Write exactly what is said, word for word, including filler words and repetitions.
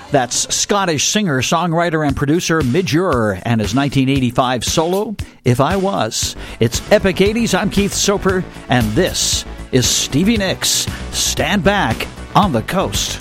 That's Scottish singer, songwriter, and producer Midge Ure and his nineteen eighty-five solo, If I Was. It's Epic eighties. I'm Keith Soper, and this is Stevie Nicks. Stand Back on the Coast.